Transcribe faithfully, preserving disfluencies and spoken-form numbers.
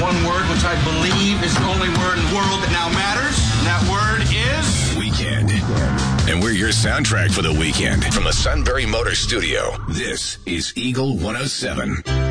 one word which I believe is the only word in the world that now matters. And that word is... Weekend. And we're your soundtrack for the weekend. From the Sunbury Motor Studio, this is Eagle one oh seven.